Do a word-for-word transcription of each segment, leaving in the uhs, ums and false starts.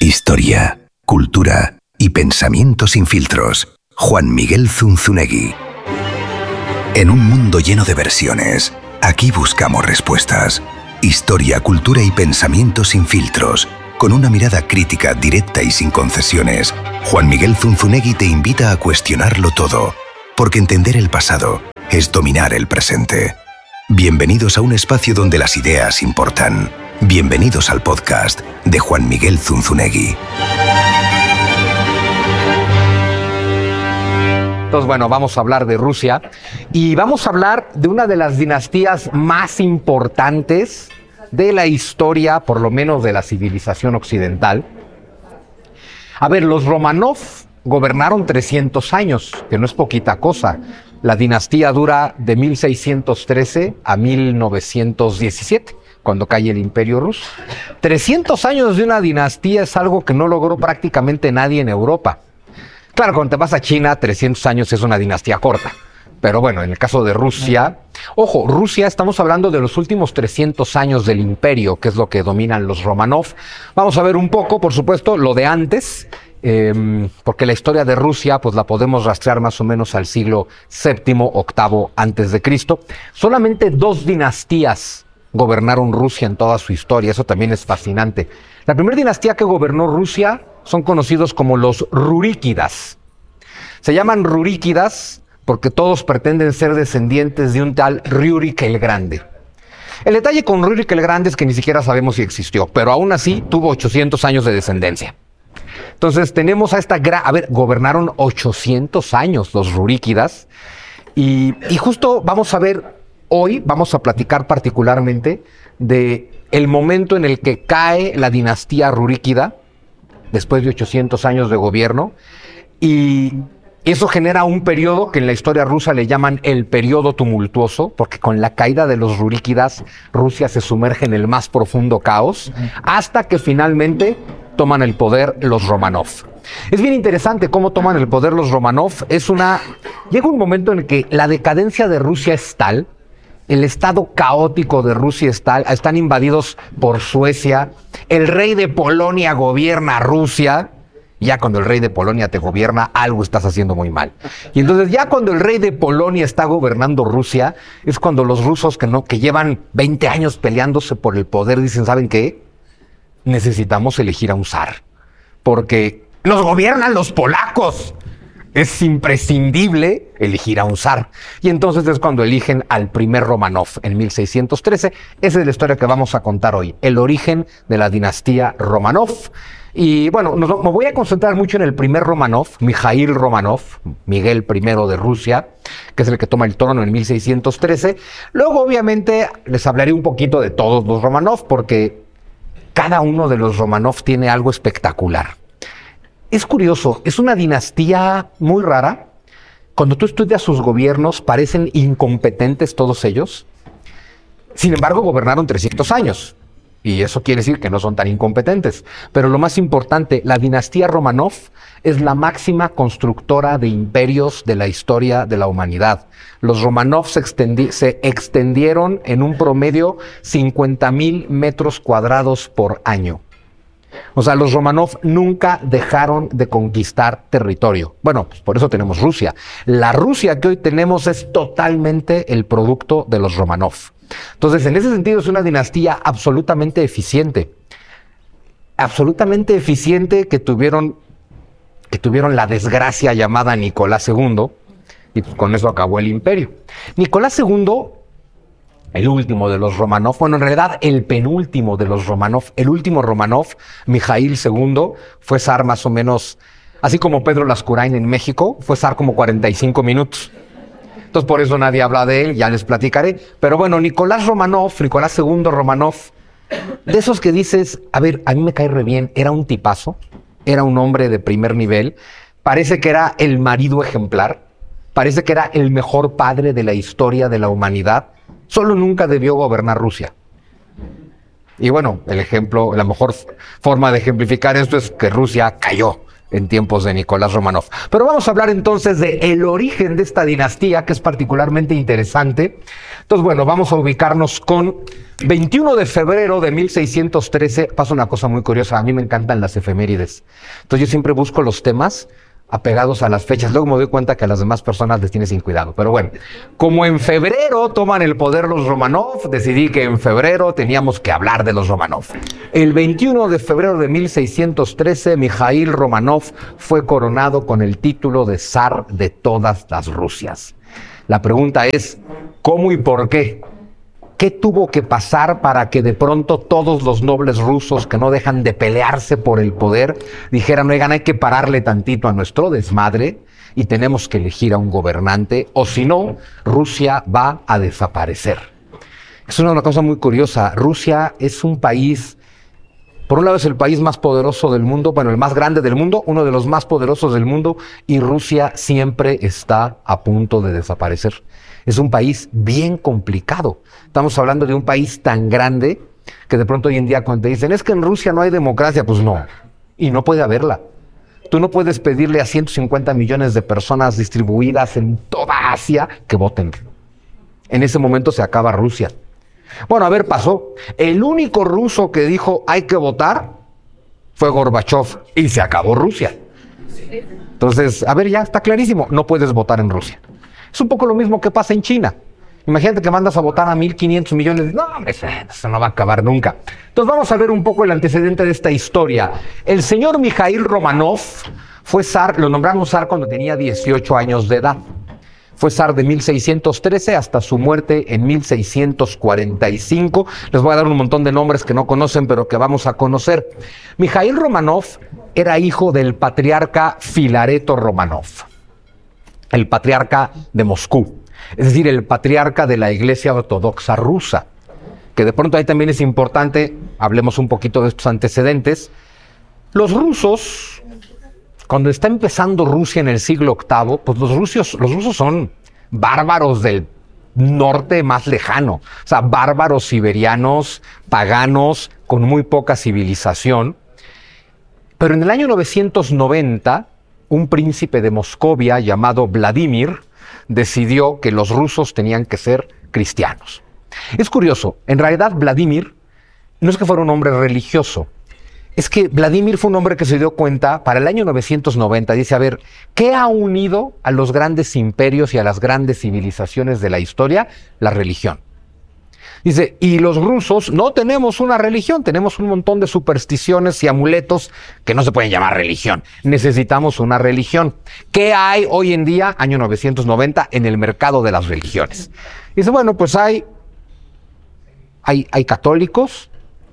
Historia, cultura y pensamiento sin filtros. Juan Miguel Zunzunegui. En un mundo lleno de versiones, aquí buscamos respuestas. Historia, cultura y pensamiento sin filtros. Con una mirada crítica, directa y sin concesiones, Juan Miguel Zunzunegui te invita a cuestionarlo todo, porque entender el pasado es dominar el presente. Bienvenidos a un espacio donde las ideas importan. Bienvenidos al podcast de Juan Miguel Zunzunegui. Entonces, bueno, vamos a hablar de Rusia y vamos a hablar de una de las dinastías más importantes de la historia, por lo menos de la civilización occidental. A ver, los Romanov gobernaron trescientos años, que no es poquita cosa. La dinastía dura de mil seiscientos trece a mil novecientos diecisiete, cuando cae el Imperio Ruso. trescientos años de una dinastía es algo que no logró prácticamente nadie en Europa. Claro, cuando te vas a China, trescientos años es una dinastía corta. Pero bueno, en el caso de Rusia, ojo, Rusia, estamos hablando de los últimos trescientos años del imperio, que es lo que dominan los Romanov. Vamos a ver un poco, por supuesto, lo de antes, eh, porque la historia de Rusia, pues la podemos rastrear más o menos al siglo séptimo, octavo antes de Cristo. Solamente dos dinastías gobernaron Rusia en toda su historia, eso también es fascinante. La primera dinastía que gobernó Rusia son conocidos como los Ruríkidas. Se llaman Ruríkidas porque todos pretenden ser descendientes de un tal Rurik el Grande. El detalle con Rurik el Grande es que ni siquiera sabemos si existió, pero aún así tuvo ochocientos años de descendencia. Entonces tenemos a esta gran... A ver, gobernaron ochocientos años los Ruríkidas y, y justo vamos a ver, hoy vamos a platicar particularmente de el momento en el que cae la dinastía Ruríkida, después de ochocientos años de gobierno, y eso genera un periodo que en la historia rusa le llaman el periodo tumultuoso, porque con la caída de los Ruríkidas, Rusia se sumerge en el más profundo caos, hasta que finalmente toman el poder los Romanov. Es bien interesante cómo toman el poder los Romanov. Es una... Llega un momento en el que la decadencia de Rusia es tal, el estado caótico de Rusia es tal, están invadidos por Suecia, el rey de Polonia gobierna Rusia. Ya cuando el rey de Polonia te gobierna, algo estás haciendo muy mal. Y entonces ya cuando el rey de Polonia está gobernando Rusia, es cuando los rusos que no, que llevan veinte años peleándose por el poder, dicen, ¿saben qué? Necesitamos elegir a un zar, porque nos gobiernan los polacos. Es imprescindible elegir a un zar. Y entonces es cuando eligen al primer Romanov en mil seiscientos trece. Esa es la historia que vamos a contar hoy, el origen de la dinastía Romanov. Y bueno, nos, me voy a concentrar mucho en el primer Romanov, Mijaíl Romanov, Miguel primero de Rusia, que es el que toma el trono en mil seiscientos trece. Luego, obviamente, les hablaré un poquito de todos los Romanov, porque cada uno de los Romanov tiene algo espectacular. Es curioso, es una dinastía muy rara. Cuando tú estudias sus gobiernos, parecen incompetentes todos ellos. Sin embargo, gobernaron trescientos años. Y eso quiere decir que no son tan incompetentes. Pero lo más importante, la dinastía Romanov es la máxima constructora de imperios de la historia de la humanidad. Los Romanov se, extendi- se extendieron en un promedio cincuenta mil metros cuadrados por año. O sea, los Romanov nunca dejaron de conquistar territorio. Bueno, pues por eso tenemos Rusia. La Rusia que hoy tenemos es totalmente el producto de los Romanov. Entonces, en ese sentido es una dinastía absolutamente eficiente. Absolutamente eficiente que tuvieron, que tuvieron la desgracia llamada Nicolás segundo, y pues con eso acabó el imperio. Nicolás segundo, el último de los Romanov, bueno, en realidad el penúltimo de los Romanov, el último Romanov, Mijaíl segundo, fue zar más o menos, así como Pedro Lascurain en México, fue zar como cuarenta y cinco minutos. Entonces por eso nadie habla de él, ya les platicaré. Pero bueno, Nicolás Romanov, Nicolás segundo Romanov, de esos que dices, a ver, a mí me cae re bien, era un tipazo, era un hombre de primer nivel, parece que era el marido ejemplar, parece que era el mejor padre de la historia de la humanidad, solo nunca debió gobernar Rusia. Y bueno, el ejemplo, la mejor forma de ejemplificar esto es que Rusia cayó en tiempos de Nicolás Romanov. Pero vamos a hablar entonces de el origen de esta dinastía, que es particularmente interesante. Entonces, bueno, vamos a ubicarnos con veintiuno de febrero de mil seiscientos trece. Pasa una cosa muy curiosa, a mí me encantan las efemérides. Entonces yo siempre busco los temas apegados a las fechas. Luego me doy cuenta que a las demás personas les tiene sin cuidado. Pero bueno, como en febrero toman el poder los Romanov, decidí que en febrero teníamos que hablar de los Romanov. El veintiuno de febrero de mil seiscientos trece, Mijaíl Romanov fue coronado con el título de zar de todas las Rusias. La pregunta es, ¿cómo y por qué? ¿Qué tuvo que pasar para que de pronto todos los nobles rusos que no dejan de pelearse por el poder dijeran, oigan, hay que pararle tantito a nuestro desmadre y tenemos que elegir a un gobernante, o si no, Rusia va a desaparecer? Es una cosa muy curiosa. Rusia es un país, por un lado es el país más poderoso del mundo, bueno, el más grande del mundo, uno de los más poderosos del mundo, y Rusia siempre está a punto de desaparecer. Es un país bien complicado. Estamos hablando de un país tan grande que de pronto hoy en día cuando te dicen, es que en Rusia no hay democracia, pues no, y no puede haberla. Tú no puedes pedirle a ciento cincuenta millones de personas distribuidas en toda Asia que voten. En ese momento se acaba Rusia. Bueno, a ver, pasó. El único ruso que dijo hay que votar fue Gorbachov y se acabó Rusia. Entonces, a ver, ya está clarísimo, no puedes votar en Rusia. Es un poco lo mismo que pasa en China. Imagínate que mandas a votar a mil quinientos millones. No, hombre, eso no va a acabar nunca. Entonces vamos a ver un poco el antecedente de esta historia. El señor Mijaíl Romanov fue zar, lo nombraron zar cuando tenía dieciocho años de edad. Fue zar de mil seiscientos trece hasta su muerte en mil seiscientos cuarenta y cinco. Les voy a dar un montón de nombres que no conocen, pero que vamos a conocer. Mijaíl Romanov era hijo del patriarca Filareto Romanov, el patriarca de Moscú, es decir, el patriarca de la Iglesia Ortodoxa rusa, que de pronto ahí también es importante, hablemos un poquito de estos antecedentes. Los rusos, cuando está empezando Rusia en el siglo octavo, pues los rusos, los rusos son bárbaros del norte más lejano, o sea, bárbaros siberianos, paganos, con muy poca civilización. Pero en el año novecientos noventa, un príncipe de Moscovia llamado Vladimir decidió que los rusos tenían que ser cristianos. Es curioso, en realidad Vladimir no es que fuera un hombre religioso, es que Vladimir fue un hombre que se dio cuenta para el año novecientos noventa, dice, a ver, ¿qué ha unido a los grandes imperios y a las grandes civilizaciones de la historia? La religión. Dice, y los rusos no tenemos una religión, tenemos un montón de supersticiones y amuletos que no se pueden llamar religión. Necesitamos una religión. ¿Qué hay hoy en día, año novecientos noventa, en el mercado de las religiones? Dice, bueno, pues hay, hay, hay católicos,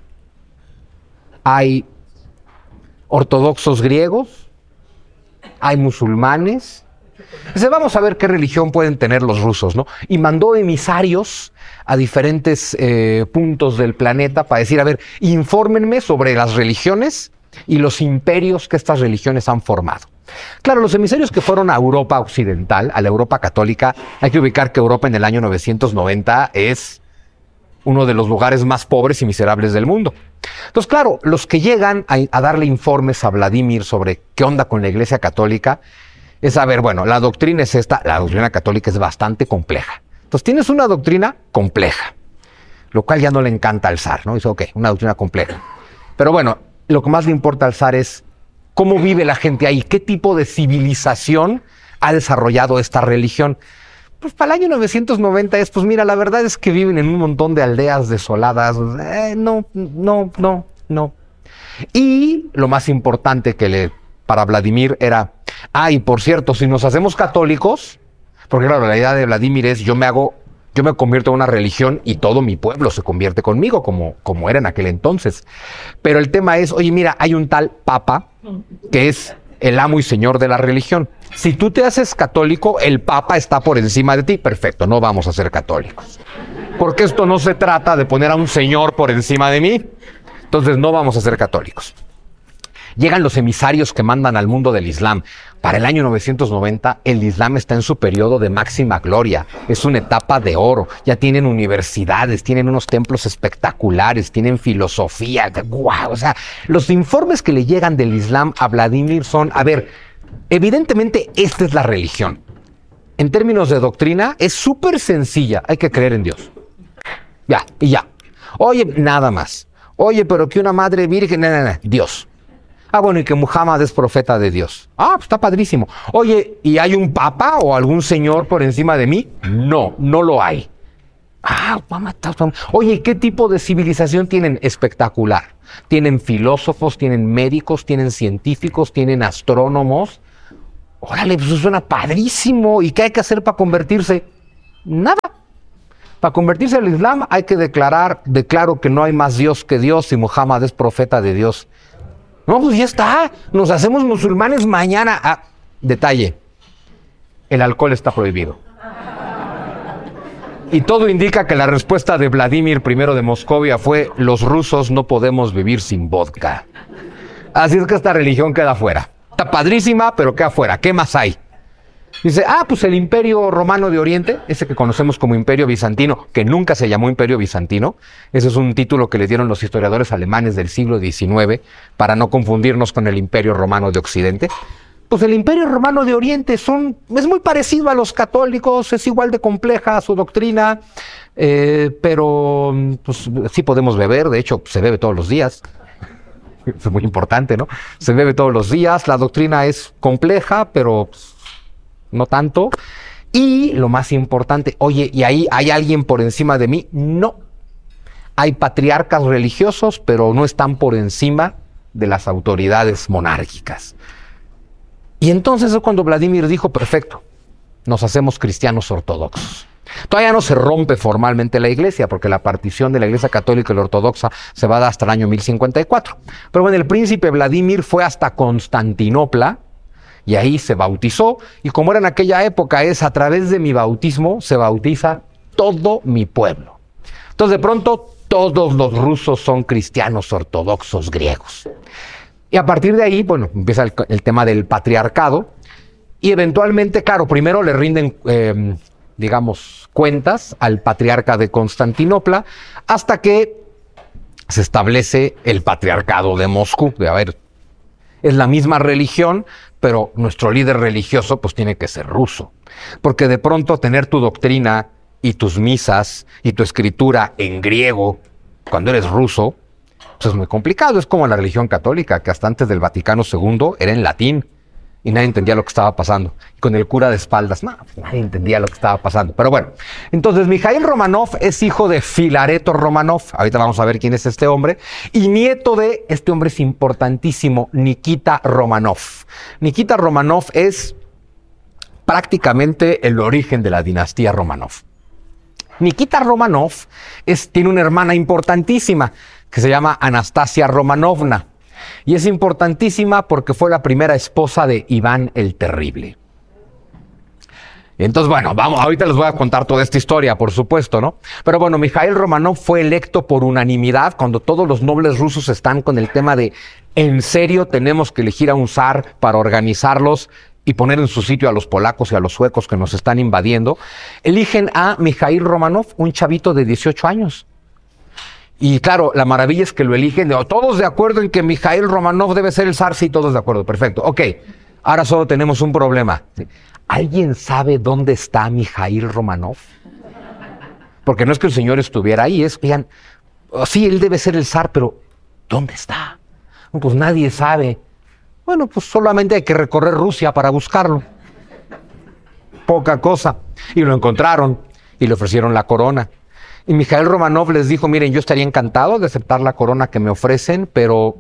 hay ortodoxos griegos, hay musulmanes. Dice, vamos a ver qué religión pueden tener los rusos, ¿no? Y mandó emisarios a diferentes eh, puntos del planeta para decir, a ver, infórmenme sobre las religiones y los imperios que estas religiones han formado. Claro, los emisarios que fueron a Europa occidental, a la Europa católica, hay que ubicar que Europa en el año novecientos noventa es uno de los lugares más pobres y miserables del mundo. Entonces, claro, los que llegan a, a darle informes a Vladimir sobre qué onda con la Iglesia Católica, es a ver, bueno, la doctrina es esta, la doctrina católica es bastante compleja. Entonces tienes una doctrina compleja, lo cual ya no le encanta al zar, ¿no? Dice, ok, una doctrina compleja. Pero bueno, lo que más le importa al zar es cómo vive la gente ahí, qué tipo de civilización ha desarrollado esta religión. Pues para el año novecientos noventa es, pues mira, la verdad es que viven en un montón de aldeas desoladas. Eh, no, no, no, no. Y lo más importante que le, para Vladimir era, ah, y por cierto, si nos hacemos católicos, porque claro, la idea de Vladimir es, yo me hago, yo me convierto en una religión y todo mi pueblo se convierte conmigo, como, como era en aquel entonces. Pero el tema es, oye, mira, hay un tal papa que es el amo y señor de la religión. Si tú te haces católico, el papa está por encima de ti. Perfecto, no vamos a ser católicos. Porque esto no se trata de poner a un señor por encima de mí. Entonces no vamos a ser católicos. Llegan los emisarios que mandan al mundo del Islam. Para el año novecientos noventa, el Islam está en su periodo de máxima gloria. Es una etapa de oro. Ya tienen universidades, tienen unos templos espectaculares, tienen filosofía. ¡Guau! O sea, los informes que le llegan del Islam a Vladimir son, a ver, evidentemente esta es la religión. En términos de doctrina, es súper sencilla. Hay que creer en Dios. Ya, y ya. Oye, nada más. Oye, pero que una madre virgen, no, no, no, Dios. Ah, bueno, y que Muhammad es profeta de Dios. Ah, pues está padrísimo. Oye, ¿y hay un papa o algún señor por encima de mí? No, no lo hay. Ah, mamá, oye, ¿qué tipo de civilización tienen? Espectacular. Tienen filósofos, tienen médicos, tienen científicos, tienen astrónomos. Órale, pues eso suena padrísimo. ¿Y qué hay que hacer para convertirse? Nada. Para convertirse al Islam hay que declarar, declaro que no hay más Dios que Dios y Muhammad es profeta de Dios. No, pues ya está, nos hacemos musulmanes mañana. Ah, detalle, el alcohol está prohibido. Y todo indica que la respuesta de Vladimir primero de Moscovia fue: los rusos no podemos vivir sin vodka. Así es que esta religión queda fuera. Está padrísima, pero queda fuera. ¿Qué más hay? Dice, ah, pues el Imperio Romano de Oriente, ese que conocemos como Imperio Bizantino, que nunca se llamó Imperio Bizantino. Ese es un título que le dieron los historiadores alemanes del siglo diecinueve para no confundirnos con el Imperio Romano de Occidente. Pues el Imperio Romano de Oriente son, es muy parecido a los católicos, es igual de compleja su doctrina, eh, pero pues, sí podemos beber, de hecho se bebe todos los días. Es muy importante, ¿no? Se bebe todos los días, la doctrina es compleja, pero pues, no tanto. Y lo más importante, oye, ¿y ahí hay alguien por encima de mí? No. Hay patriarcas religiosos, pero no están por encima de las autoridades monárquicas. Y entonces es cuando Vladimir dijo, perfecto, nos hacemos cristianos ortodoxos. Todavía no se rompe formalmente la iglesia, porque la partición de la iglesia católica y la ortodoxa se va a dar hasta el año mil cincuenta y cuatro. Pero bueno, el príncipe Vladimir fue hasta Constantinopla, y ahí se bautizó, y como era en aquella época, es a través de mi bautismo se bautiza todo mi pueblo. Entonces de pronto todos los rusos son cristianos ortodoxos griegos. Y a partir de ahí, bueno, empieza el, el tema del patriarcado, y eventualmente, claro, primero le rinden, eh, digamos, cuentas al patriarca de Constantinopla, hasta que se establece el patriarcado de Moscú. De, a ver, es la misma religión, pero nuestro líder religioso pues tiene que ser ruso. Porque de pronto tener tu doctrina y tus misas y tu escritura en griego cuando eres ruso, pues es muy complicado. Es como la religión católica, que hasta antes del Vaticano segundo era en latín y nadie entendía lo que estaba pasando. Y con el cura de espaldas, no, pues nadie entendía lo que estaba pasando. Pero bueno, entonces Mijaíl Románov es hijo de Filareto Románov, ahorita vamos a ver quién es este hombre, y nieto de, este hombre es importantísimo, Nikita Románov. Nikita Románov es prácticamente el origen de la dinastía Románov. Nikita Románov es, tiene una hermana importantísima que se llama Anastasia Romanovna. Y es importantísima porque fue la primera esposa de Iván el Terrible. Entonces, bueno, vamos, ahorita les voy a contar toda esta historia, por supuesto, ¿no? Pero bueno, Mijaíl Románov fue electo por unanimidad cuando todos los nobles rusos están con el tema de ¿en serio tenemos que elegir a un zar para organizarlos y poner en su sitio a los polacos y a los suecos que nos están invadiendo? Eligen a Mijaíl Románov, un chavito de dieciocho años. Y claro, la maravilla es que lo eligen, de, todos de acuerdo en que Mijaíl Románov debe ser el zar, sí, todos de acuerdo, perfecto. Ok, ahora solo tenemos un problema. ¿Alguien sabe dónde está Mijaíl Románov? Porque no es que el señor estuviera ahí, es que digan, oh, sí, él debe ser el zar, pero ¿dónde está? No, pues nadie sabe. Bueno, pues solamente hay que recorrer Rusia para buscarlo. Poca cosa. Y lo encontraron y le ofrecieron la corona. Y Mijaíl Románov les dijo, miren, yo estaría encantado de aceptar la corona que me ofrecen, pero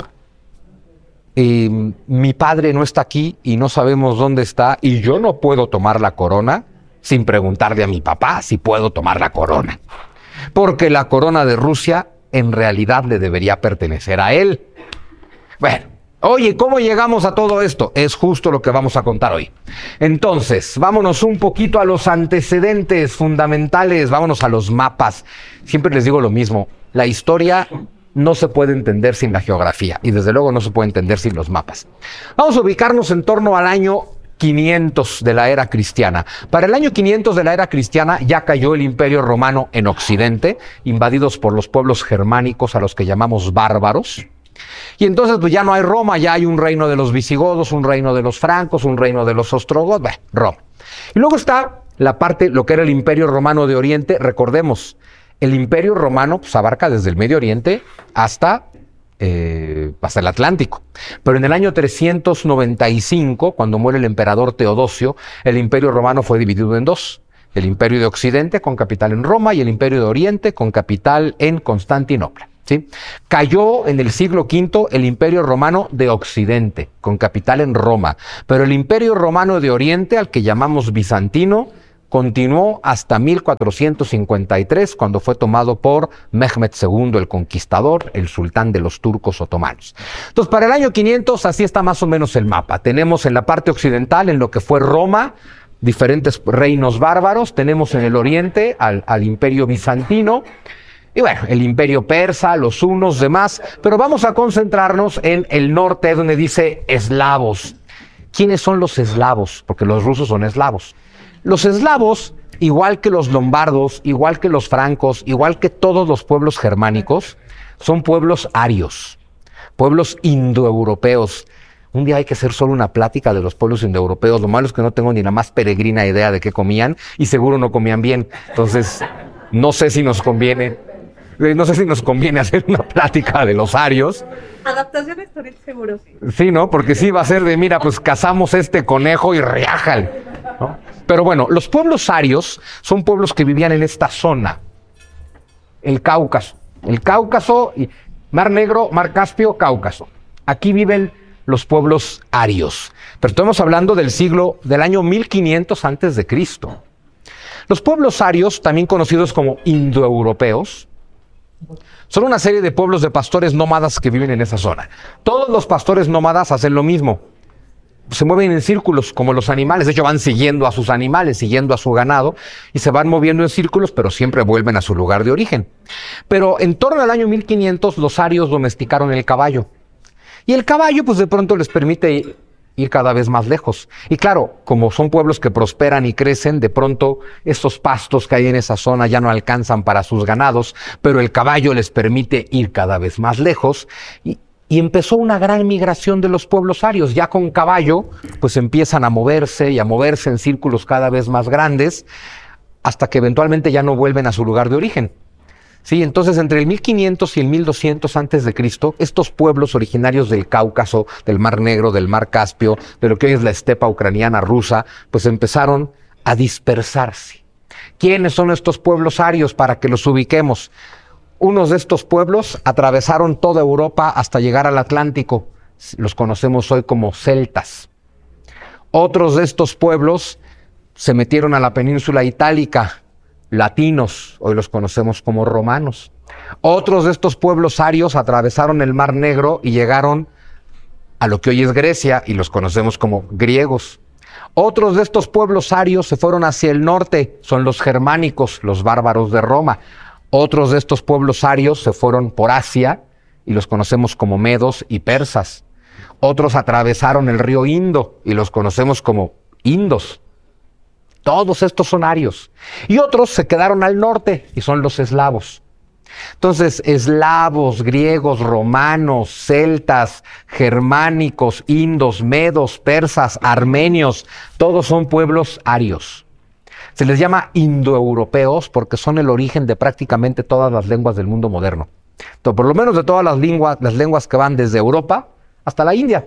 eh, mi padre no está aquí y no sabemos dónde está, y yo no puedo tomar la corona sin preguntarle a mi papá si puedo tomar la corona. Porque la corona de Rusia en realidad le debería pertenecer a él. Bueno, oye, ¿cómo llegamos a todo esto? Es justo lo que vamos a contar hoy. Entonces, vámonos un poquito a los antecedentes fundamentales, vámonos a los mapas. Siempre les digo lo mismo, la historia no se puede entender sin la geografía y desde luego no se puede entender sin los mapas. Vamos a ubicarnos en torno al año quinientos de la era cristiana. Para el año quinientos de la era cristiana ya cayó el Imperio Romano en Occidente, invadidos por los pueblos germánicos a los que llamamos bárbaros. Y entonces pues ya no hay Roma, ya hay un reino de los visigodos, un reino de los francos, un reino de los ostrogodos, bueno, Roma. Y luego está la parte, lo que era el Imperio Romano de Oriente. Recordemos, el Imperio Romano pues, abarca desde el Medio Oriente hasta, eh, hasta el Atlántico. Pero en el año trescientos noventa y cinco, cuando muere el emperador Teodosio, el Imperio Romano fue dividido en dos. El Imperio de Occidente con capital en Roma y el Imperio de Oriente con capital en Constantinopla. ¿Sí? Cayó en el siglo quinto el Imperio Romano de Occidente, con capital en Roma, pero el Imperio Romano de Oriente, al que llamamos bizantino, continuó hasta mil cuatrocientos cincuenta y tres, cuando fue tomado por Mehmed segundo el Conquistador, el sultán de los turcos otomanos. Entonces, para el año quinientos, así está más o menos el mapa. Tenemos en la parte occidental, en lo que fue Roma, diferentes reinos bárbaros. Tenemos en el oriente al, al Imperio bizantino, y bueno, el Imperio persa, los hunos, demás, pero vamos a concentrarnos en el norte, donde dice eslavos. ¿Quiénes son los eslavos? Porque los rusos son eslavos. Los eslavos, igual que los lombardos, igual que los francos, igual que todos los pueblos germánicos, son pueblos arios, pueblos indoeuropeos. Un día hay que hacer solo una plática de los pueblos indoeuropeos. Lo malo es que no tengo ni la más peregrina idea de qué comían y seguro no comían bien. Entonces, no sé si nos conviene... No sé si nos conviene hacer una plática de los arios. Adaptación histórica seguro, sí. Sí, ¿no? Porque sí va a ser de, mira, pues cazamos este conejo y riájale, ¿no? Pero bueno, los pueblos arios son pueblos que vivían en esta zona. El Cáucaso. El Cáucaso, y Mar Negro, Mar Caspio, Cáucaso. Aquí viven los pueblos arios. Pero estamos hablando del siglo, del año mil quinientos antes de Cristo. Los pueblos arios, también conocidos como indoeuropeos, son una serie de pueblos de pastores nómadas que viven en esa zona. Todos los pastores nómadas hacen lo mismo. Se mueven en círculos como los animales. De hecho, van siguiendo a sus animales, siguiendo a su ganado, y se van moviendo en círculos, pero siempre vuelven a su lugar de origen. Pero en torno al año mil quinientos, los arios domesticaron el caballo. Y el caballo, pues de pronto les permite ir cada vez más lejos. Y claro, como son pueblos que prosperan y crecen, de pronto estos pastos que hay en esa zona ya no alcanzan para sus ganados, pero el caballo les permite ir cada vez más lejos. Y, y empezó una gran migración de los pueblos arios. Ya con caballo, pues empiezan a moverse y a moverse en círculos cada vez más grandes, hasta que eventualmente ya no vuelven a su lugar de origen. Sí, entonces entre el mil quinientos y el mil doscientos antes de Cristo, estos pueblos originarios del Cáucaso, del Mar Negro, del Mar Caspio, de lo que hoy es la estepa ucraniana rusa, pues empezaron a dispersarse. ¿Quiénes son estos pueblos arios para que los ubiquemos? Unos de estos pueblos atravesaron toda Europa hasta llegar al Atlántico. Los conocemos hoy como celtas. Otros de estos pueblos se metieron a la península itálica, latinos, hoy los conocemos como romanos. Otros de estos pueblos arios atravesaron el Mar Negro y llegaron a lo que hoy es Grecia y los conocemos como griegos. Otros de estos pueblos arios se fueron hacia el norte, son los germánicos, los bárbaros de Roma. Otros de estos pueblos arios se fueron por Asia y los conocemos como medos y persas. Otros atravesaron el río Indo y los conocemos como indos. Todos estos son arios. Y otros se quedaron al norte y son los eslavos. Entonces, eslavos, griegos, romanos, celtas, germánicos, indos, medos, persas, armenios, todos son pueblos arios. Se les llama indoeuropeos porque son el origen de prácticamente todas las lenguas del mundo moderno. Entonces, por lo menos de todas las lenguas, las lenguas que van desde Europa hasta la India.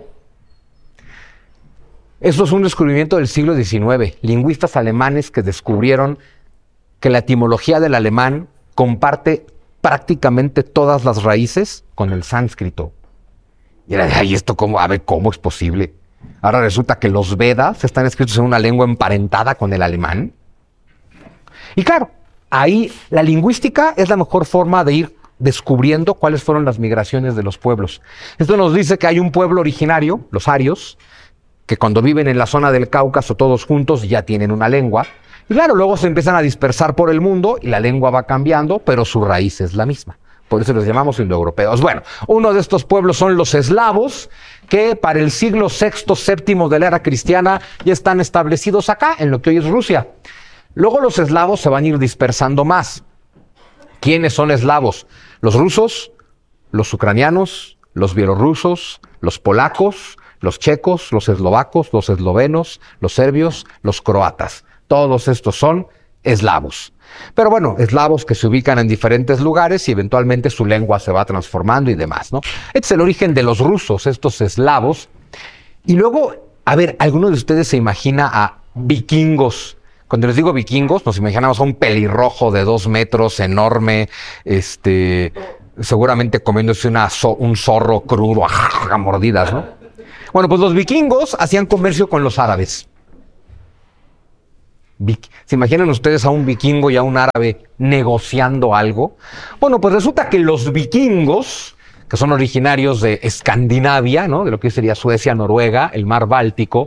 Esto es un descubrimiento del siglo diecinueve. Lingüistas alemanes que descubrieron que la etimología del alemán comparte prácticamente todas las raíces con el sánscrito. Y era de, ay, ¿esto cómo? A ver, ¿cómo es posible? Ahora resulta que los Vedas están escritos en una lengua emparentada con el alemán. Y claro, ahí la lingüística es la mejor forma de ir descubriendo cuáles fueron las migraciones de los pueblos. Esto nos dice que hay un pueblo originario, los arios, que cuando viven en la zona del Cáucaso todos juntos ya tienen una lengua. Y claro, luego se empiezan a dispersar por el mundo y la lengua va cambiando, pero su raíz es la misma. por eso los llamamos indoeuropeos. Bueno, uno de estos pueblos son los eslavos, que para el siglo sexto, séptimo de la era cristiana ya están establecidos acá, en lo que hoy es Rusia. Luego los eslavos se van a ir dispersando más. ¿Quiénes son eslavos? Los rusos, los ucranianos, los bielorrusos, los polacos, los checos, los eslovacos, los eslovenos, los serbios, los croatas. Todos estos son eslavos. Pero bueno, eslavos que se ubican en diferentes lugares y eventualmente su lengua se va transformando y demás, ¿no? Este es el origen de los rusos, estos eslavos. Y luego, a ver, ¿alguno de ustedes se imagina a vikingos? Cuando les digo vikingos, nos imaginamos a un pelirrojo de dos metros, enorme, este, seguramente comiéndose una, un zorro crudo a mordidas, ¿no? Bueno, pues los vikingos hacían comercio con los árabes. ¿Se imaginan ustedes a un vikingo y a un árabe negociando algo? Bueno, pues resulta que los vikingos, que son originarios de Escandinavia, ¿no? De lo que sería Suecia, Noruega, el mar Báltico,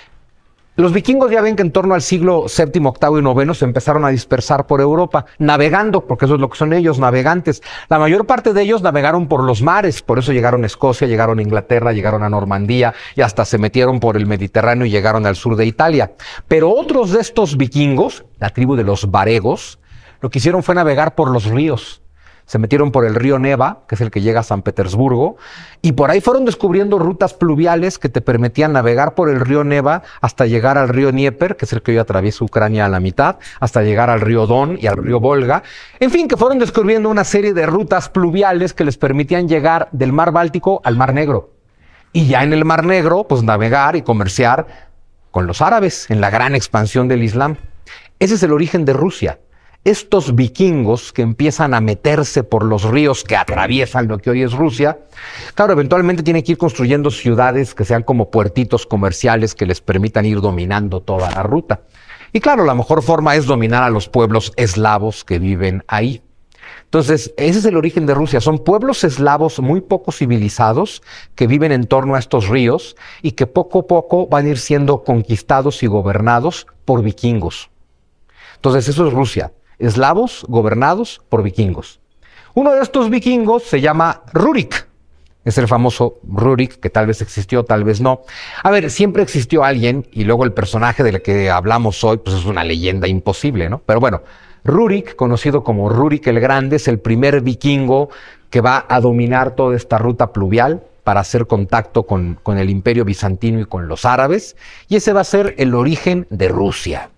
los vikingos ya ven que en torno al siglo séptimo, octavo y noveno se empezaron a dispersar por Europa, navegando, porque eso es lo que son ellos, navegantes. La mayor parte de ellos navegaron por los mares, por eso llegaron a Escocia, llegaron a Inglaterra, llegaron a Normandía y hasta se metieron por el Mediterráneo y llegaron al sur de Italia. Pero otros de estos vikingos, la tribu de los varegos, lo que hicieron fue navegar por los ríos. Se metieron por el río Neva, que es el que llega a San Petersburgo, y por ahí fueron descubriendo rutas pluviales que te permitían navegar por el río Neva hasta llegar al río Dnieper, que es el que hoy atraviesa Ucrania a la mitad, hasta llegar al río Don y al río Volga. En fin, que fueron descubriendo una serie de rutas pluviales que les permitían llegar del mar Báltico al mar Negro. Y ya en el mar Negro, pues navegar y comerciar con los árabes en la gran expansión del Islam. Ese es el origen de Rusia. Estos vikingos que empiezan a meterse por los ríos que atraviesan lo que hoy es Rusia, claro, eventualmente tienen que ir construyendo ciudades que sean como puertitos comerciales que les permitan ir dominando toda la ruta. Y claro, la mejor forma es dominar a los pueblos eslavos que viven ahí. Entonces, ese es el origen de Rusia. Son pueblos eslavos muy poco civilizados que viven en torno a estos ríos y que poco a poco van a ir siendo conquistados y gobernados por vikingos. Entonces, eso es Rusia. Eslavos gobernados por vikingos. Uno de estos vikingos se llama Rurik. Es el famoso Rurik, que tal vez existió, tal vez no. A ver, siempre existió alguien, y luego el personaje del que hablamos hoy, pues es una leyenda imposible, ¿no? Pero bueno, Rurik, conocido como Rurik el Grande, es el primer vikingo que va a dominar toda esta ruta pluvial para hacer contacto con, con el Imperio Bizantino y con los árabes, y ese va a ser el origen de Rusia.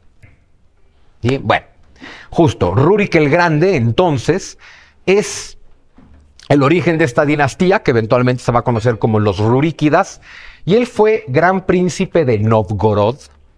¿Sí? Bueno. Justo, Rurik el Grande, entonces, es el origen de esta dinastía, que eventualmente se va a conocer como los Ruríkidas, y él fue gran príncipe de Novgorod.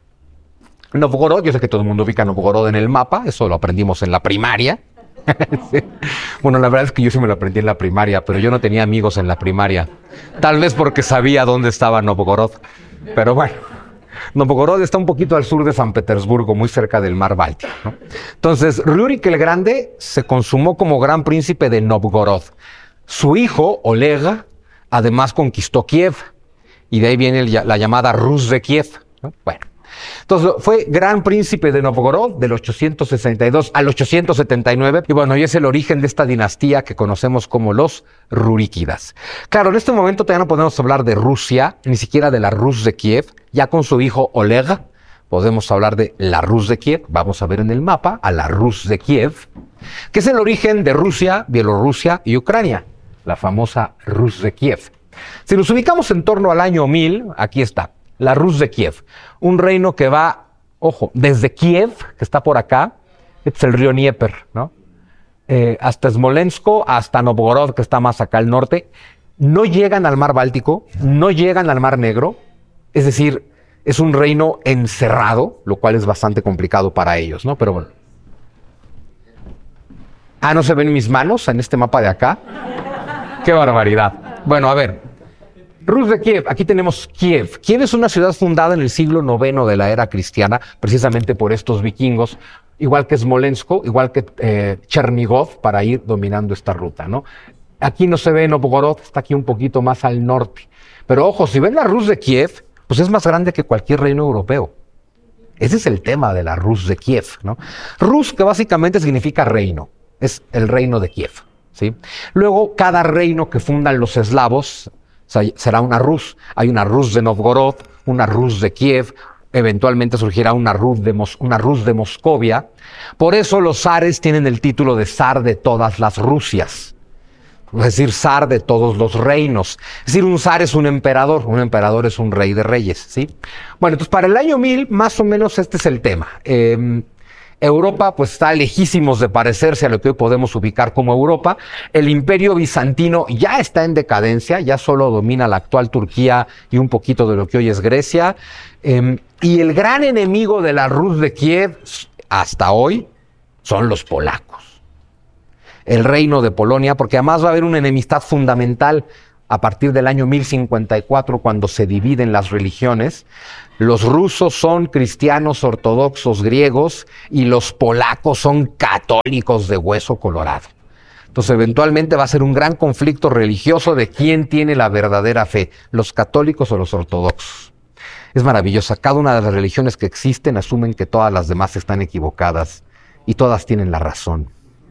Novgorod, yo sé que todo el mundo ubica Novgorod en el mapa, eso lo aprendimos en la primaria. Sí. Bueno, la verdad es que yo sí me lo aprendí en la primaria, pero yo no tenía amigos en la primaria. Tal vez porque sabía dónde estaba Novgorod, pero bueno. Novgorod está un poquito al sur de San Petersburgo, muy cerca del mar Báltico, ¿no? Entonces, Rurik el Grande se consumó como gran príncipe de Novgorod. Su hijo, Oleg, además conquistó Kiev, y de ahí viene el, la llamada Rus de Kiev, ¿no? Bueno, entonces fue gran príncipe de Novgorod del ochocientos sesenta y dos al ochocientos setenta y nueve, y bueno, y es el origen de esta dinastía que conocemos como los Ruríkidas. Claro, en este momento todavía no podemos hablar de Rusia, ni siquiera de la Rus de Kiev. Ya con su hijo Oleg podemos hablar de la Rus de Kiev. Vamos a ver en el mapa a la Rus de Kiev, que es el origen de Rusia, Bielorrusia y Ucrania, la famosa Rus de Kiev. Si nos ubicamos en torno al año mil, aquí está, la Rus de Kiev, un reino que va, ojo, desde Kiev, que está por acá, este es el río Dnieper, ¿no? Eh, hasta Smolensk, hasta Novgorod, que está más acá al norte, no llegan al mar Báltico, no llegan al mar Negro, es decir, es un reino encerrado, lo cual es bastante complicado para ellos, ¿no? Pero bueno. Ah, ¿no se ven mis manos en este mapa de acá? ¡Qué barbaridad! Bueno, a ver. Rus de Kiev, aquí tenemos Kiev. Kiev es una ciudad fundada en el siglo noveno de la era cristiana, precisamente por estos vikingos, igual que Smolensk, igual que eh, Chernigov, para ir dominando esta ruta, ¿no? Aquí no se ve Novgorod, está aquí un poquito más al norte. Pero ojo, si ven la Rus de Kiev, pues es más grande que cualquier reino europeo. Ese es el tema de la Rus de Kiev, ¿no? Rus, que básicamente significa reino, es el reino de Kiev. ¿sí? Luego, cada reino que fundan los eslavos será una Rus. Hay una Rus de Novgorod, una Rus de Kiev, eventualmente surgirá una Rus de, Mos- una Rus de Moscovia. Por eso los zares tienen el título de zar de todas las Rusias. Es decir, zar de todos los reinos. Es decir, un zar es un emperador, un emperador es un rey de reyes, ¿sí? Bueno, entonces para el año mil, más o menos este es el tema. Eh, Europa pues está lejísimos de parecerse a lo que hoy podemos ubicar como Europa. El imperio bizantino ya está en decadencia, ya solo domina la actual Turquía y un poquito de lo que hoy es Grecia. Eh, y el gran enemigo de la Rus de Kiev hasta hoy son los polacos. El reino de Polonia, porque además va a haber una enemistad fundamental a partir del año mil cincuenta y cuatro, cuando se dividen las religiones. Los rusos son cristianos ortodoxos griegos y los polacos son católicos de hueso colorado. Entonces, eventualmente va a ser un gran conflicto religioso de quién tiene la verdadera fe, los católicos o los ortodoxos. Es maravillosa. Cada una de las religiones que existen asumen que todas las demás están equivocadas y todas tienen la razón.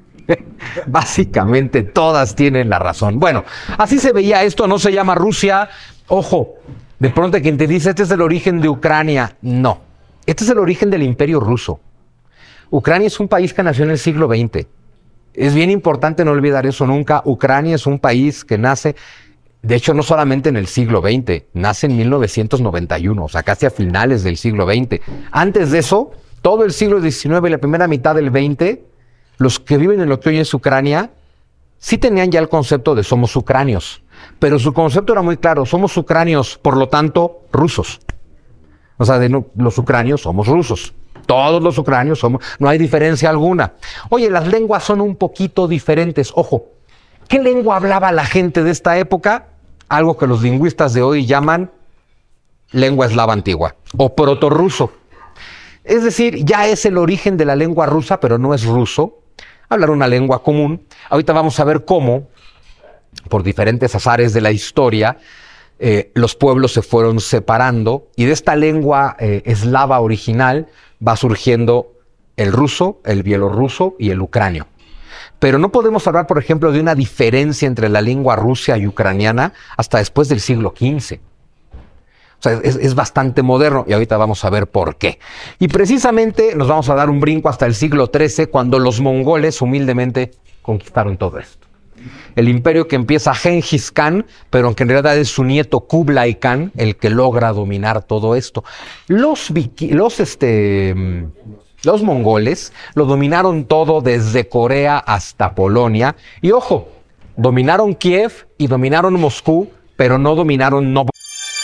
Básicamente todas tienen la razón. Bueno, así se veía esto, no se llama Rusia. Ojo, de pronto quien te dice este es el origen de Ucrania, no. Este es el origen del Imperio Ruso. Ucrania es un país que nació en el siglo veinte. Es bien importante no olvidar eso nunca. Ucrania es un país que nace, de hecho no solamente en el siglo veinte, nace en mil novecientos noventa y uno, o sea, casi a finales del siglo veinte. Antes de eso, todo el siglo diecinueve y la primera mitad del veinte, los que viven en lo que hoy es Ucrania, sí tenían ya el concepto de somos ucranios, pero su concepto era muy claro, somos ucranios, por lo tanto, rusos. O sea, de no, los ucranios somos rusos, todos los ucranios somos, no hay diferencia alguna. Oye, las lenguas son un poquito diferentes, ojo, ¿qué lengua hablaba la gente de esta época? Algo que los lingüistas de hoy llaman lengua eslava antigua, o protorruso. Es decir, ya es el origen de la lengua rusa, pero no es ruso. Hablar una lengua común. Ahorita vamos a ver cómo, por diferentes azares de la historia, eh, los pueblos se fueron separando y de esta lengua eh, eslava original va surgiendo el ruso, el bielorruso y el ucranio. Pero no podemos hablar, por ejemplo, de una diferencia entre la lengua rusa y ucraniana hasta después del siglo quince. O sea, es, es bastante moderno y ahorita vamos a ver por qué. Y precisamente nos vamos a dar un brinco hasta el siglo trece, cuando los mongoles humildemente conquistaron todo esto. El imperio que empieza Genghis Khan, pero que en realidad es su nieto Kublai Khan el que logra dominar todo esto. Los, los, este, los mongoles lo dominaron todo desde Corea hasta Polonia. Y ojo, dominaron Kiev y dominaron Moscú, pero no dominaron Novgorod.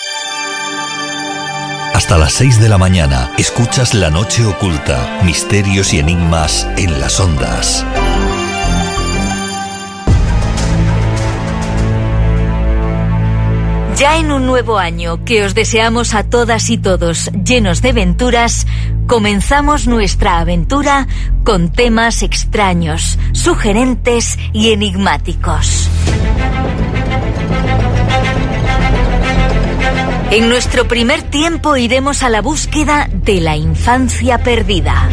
Hasta las seis de la mañana escuchas La Noche Oculta, misterios y enigmas en las ondas. Ya en un nuevo año que os deseamos a todas y todos llenos de aventuras, comenzamos nuestra aventura con temas extraños, sugerentes y enigmáticos. En nuestro primer tiempo iremos a la búsqueda de la infancia perdida.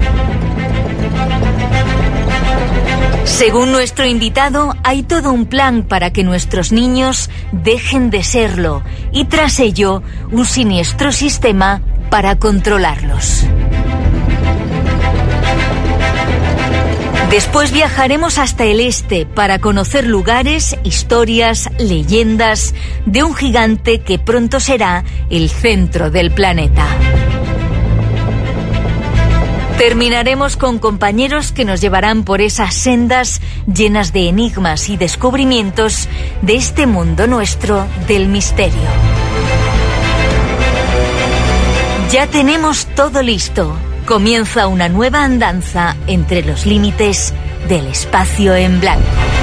Según nuestro invitado, hay todo un plan para que nuestros niños dejen de serlo y tras ello un siniestro sistema para controlarlos. Después viajaremos hasta el este para conocer lugares, historias, leyendas de un gigante que pronto será el centro del planeta. Terminaremos con compañeros que nos llevarán por esas sendas llenas de enigmas y descubrimientos de este mundo nuestro del misterio. Ya tenemos todo listo. Comienza una nueva andanza entre los límites del espacio en blanco.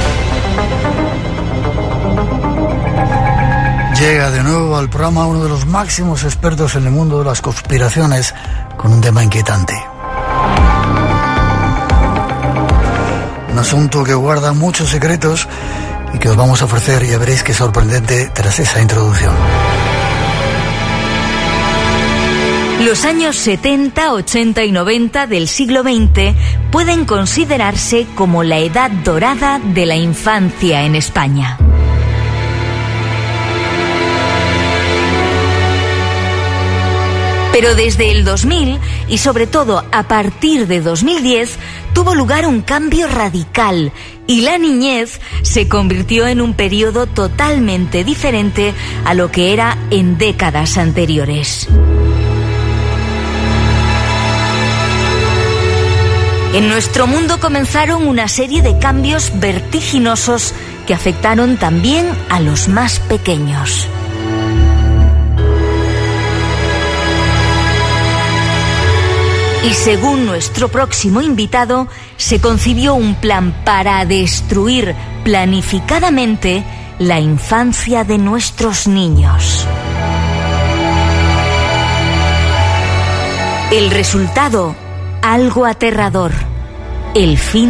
Llega de nuevo al programa uno de los máximos expertos en el mundo de las conspiraciones con un tema inquietante. Un asunto que guarda muchos secretos y que os vamos a ofrecer, y ya veréis qué sorprendente tras esa introducción. Los años setenta, ochenta y noventa del siglo veinte pueden considerarse como la edad dorada de la infancia en España. Pero desde el dos mil, y sobre todo a partir de dos mil diez, tuvo lugar un cambio radical y la niñez se convirtió en un periodo totalmente diferente a lo que era en décadas anteriores. En nuestro mundo comenzaron una serie de cambios vertiginosos que afectaron también a los más pequeños. Y según nuestro próximo invitado, se concibió un plan para destruir planificadamente la infancia de nuestros niños. El resultado, algo aterrador: el fin